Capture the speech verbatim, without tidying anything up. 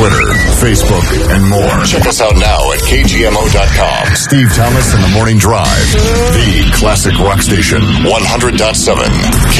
Twitter, Facebook, and more. Check us out now at K G M O dot com. Steve Thomas and the Morning Drive, the classic rock station, one hundred point seven K